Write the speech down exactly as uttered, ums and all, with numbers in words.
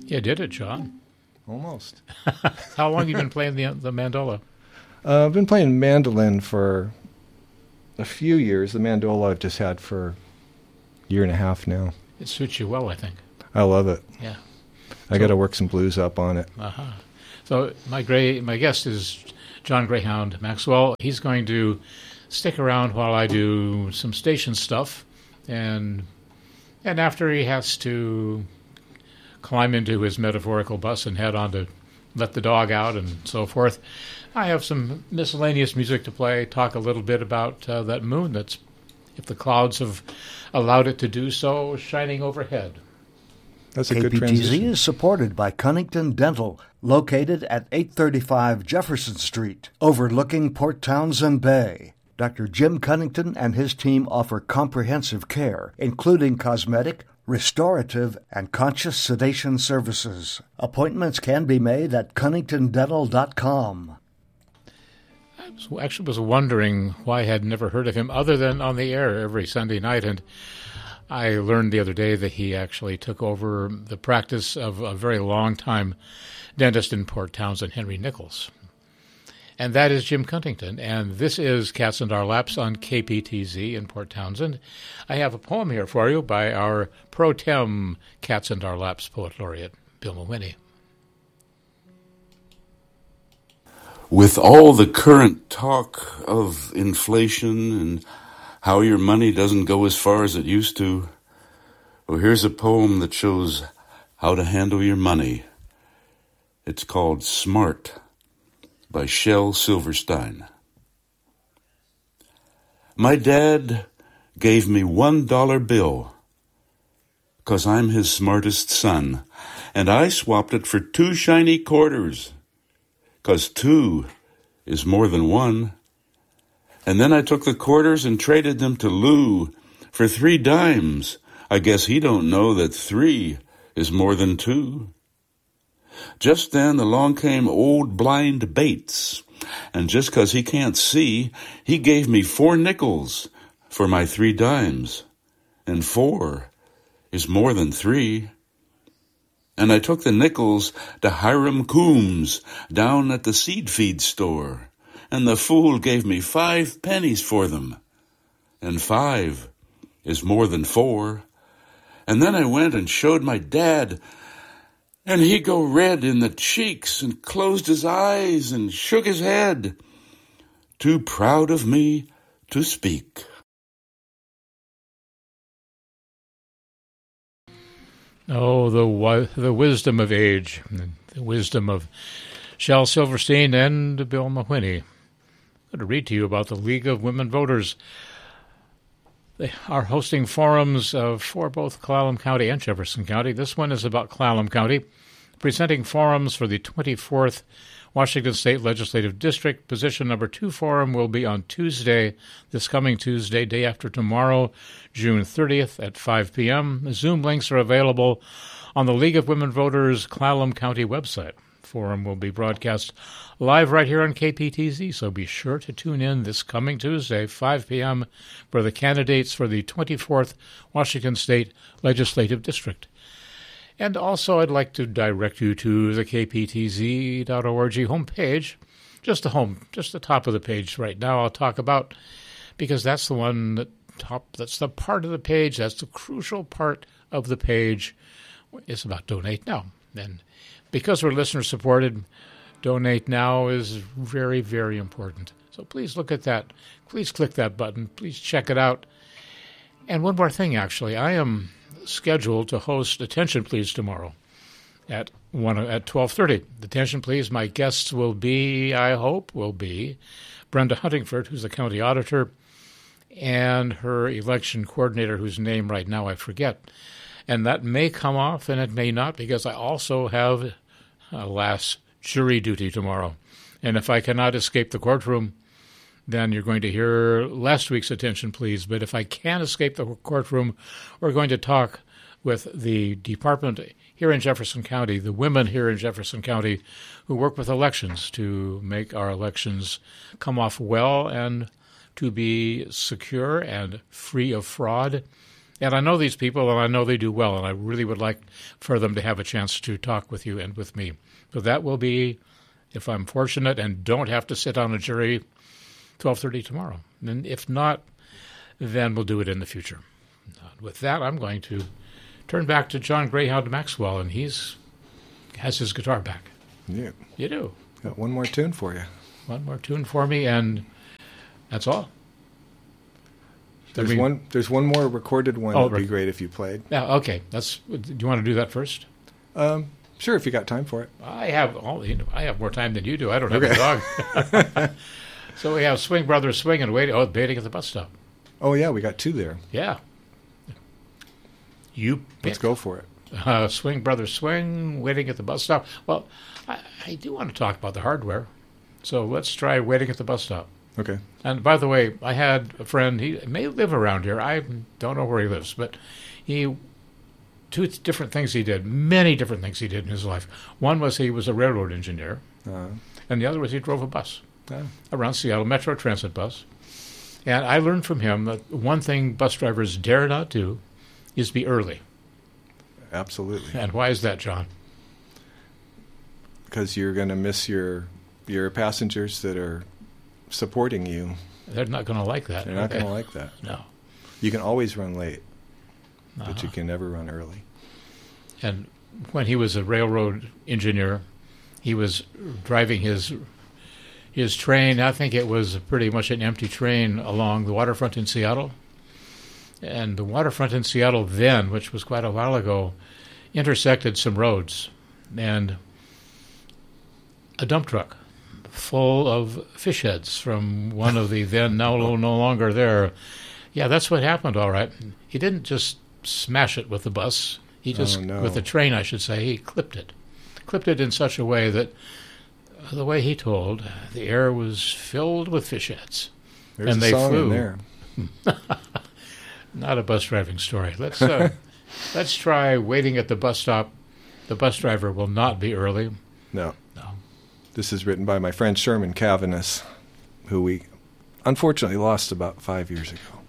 You did it, John. Almost. How long have you been playing the the mandola? Uh, I've been playing mandolin for a few years. The mandola I've just had for a year and a half now. It suits you well, I think. I love it. Yeah. I so, got to work some blues up on it. Uh-huh. So my gray, my guest is John Greyhound Maxwell. He's going to stick around while I do some station stuff, and and after he has to climb into his metaphorical bus and head on to let the dog out and so forth, I have some miscellaneous music to play, talk a little bit about uh, that moon that's, if the clouds have allowed it to do so, shining overhead. That's a K P T Z good transition. is supported by Cunnington Dental, located at eight thirty-five Jefferson Street, overlooking Port Townsend Bay. Doctor Jim Cunnington and his team offer comprehensive care, including cosmetic, restorative, and conscious sedation services. Appointments can be made at cunnington dental dot com. I was, actually was wondering why I had never heard of him other than on the air every Sunday night, and I learned the other day that he actually took over the practice of a very long-time dentist in Port Townsend, Henry Nichols. And that is Jim Cunnington, and this is Cats and Our Laps on K P T Z in Port Townsend. I have a poem here for you by our pro tem Cats and Our Laps poet laureate, Bill Mawhinney. With all the current talk of inflation and how your money doesn't go as far as it used to, well, here's a poem that shows how to handle your money. It's called Smart by Shel Silverstein. My dad gave me one dollar bill 'cause I'm his smartest son, and I swapped it for two shiny quarters 'cause two is more than one. And then I took the quarters and traded them to Lou for three dimes. I guess he don't know that three is more than two. Just then along came old blind Bates, and just 'cause he can't see, he gave me four nickels for my three dimes, and four is more than three. And I took the nickels to Hiram Coombs down at the seed feed store, and the fool gave me five pennies for them, and five is more than four. And then I went and showed my dad, and he go red in the cheeks and closed his eyes and shook his head, too proud of me to speak. Oh, the wi- the wisdom of age, the wisdom of Shel Silverstein and Bill Mawhinney. I'm going to read to you about the League of Women Voters. They are hosting forums uh, for both Clallam County and Jefferson County. This one is about Clallam County, presenting forums for the twenty-fourth Washington State Legislative District. Position number two forum will be on Tuesday, this coming Tuesday, day after tomorrow, June thirtieth at five p.m. Zoom links are available on the League of Women Voters Clallam County website. Forum will be broadcast live right here on K P T Z, so be sure to tune in this coming Tuesday, five p.m., for the candidates for the twenty-fourth Washington State Legislative District. And also, I'd like to direct you to the K P T Z dot org homepage, just the home, just the top of the page right now. I'll talk about, because that's the one that top, that's the part of the page, that's the crucial part of the page. It's about Donate Now. And because we're listener-supported, Donate Now is very, very important. So please look at that. Please click that button. Please check it out. And one more thing, actually. I am scheduled to host Attention Please tomorrow at one at twelve thirty. Attention Please, my guests will be, I hope, will be Brenda Huntingford, who's the county auditor, and her election coordinator, whose name right now I forget. And that may come off, and it may not, because I also have, alas, jury duty tomorrow. And if I cannot escape the courtroom, then you're going to hear last week's Attention Please. But if I can escape the courtroom, we're going to talk with the department here in Jefferson County, the women here in Jefferson County who work with elections to make our elections come off well and to be secure and free of fraud And I know these people, and I know they do well, and I really would like for them to have a chance to talk with you and with me. So that will be, if I'm fortunate and don't have to sit on a jury, twelve thirty tomorrow. And if not, then we'll do it in the future. With that, I'm going to turn back to John Greyhound Maxwell, and he's has his guitar back. Yeah. You do. Got one more tune for you. One more tune for me, and that's all. There's I mean, one. There's one more recorded one. Oh, It'd be right. great if you played. Yeah, okay. That's. Do you want to do that first? Um, sure, if you got time for it. I have all. You know, I have more time than you do. I don't have Okay. a dog. So we have Swing Brothers Swing and waiting. Oh, baiting at the bus stop. Oh yeah, we got two there. Yeah. You Let's pick. go for it. Uh, Swing Brothers Swing, waiting at the bus stop. Well, I, I do want to talk about the hardware. So let's try waiting at the bus stop. Okay. And by the way, I had a friend, he may live around here. I don't know where he lives, but he, two different things he did, many different things he did in his life. One was he was a railroad engineer, Uh, and the other was he drove a bus uh, around Seattle, Metro Transit bus. And I learned from him that one thing bus drivers dare not do is be early. absolutely. And why is that, John? Because you're going to miss your your passengers that are supporting you. They're not going to like that. They're not Okay. going to like that. No. You can always run late, Uh-huh. but you can never run early. And when he was a railroad engineer, he was driving his his train. I think it was pretty much an empty train along the waterfront in Seattle. And the waterfront in Seattle then, which was quite a while ago, intersected some roads. And a dump truck full of fish heads from one of the then now no longer there. Yeah, that's what happened, all right. He didn't just smash it with the bus. He just, Oh, no. with the train, I should say, he clipped it. Clipped it in such a way that, uh, the way he told, the air was filled with fish heads. There's And a they song flew. in there. Not a bus driving story. Let's uh, let's try waiting at the bus stop. The bus driver will not be early. No. No. This is written by my friend Sherman Cavanis, who we unfortunately lost about five years ago.